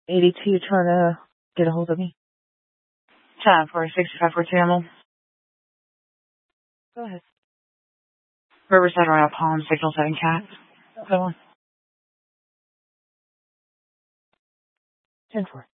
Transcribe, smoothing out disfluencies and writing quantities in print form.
82 trying to get a hold of me. 10 for 65 for Tamil. Go ahead. Riverside Royal Palm, Signal 7 Cat. Go on. 10-4.